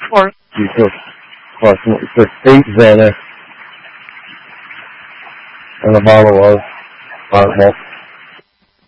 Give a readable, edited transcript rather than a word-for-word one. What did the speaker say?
Or you took approximately 8 Xanax and a bottle of Hardball.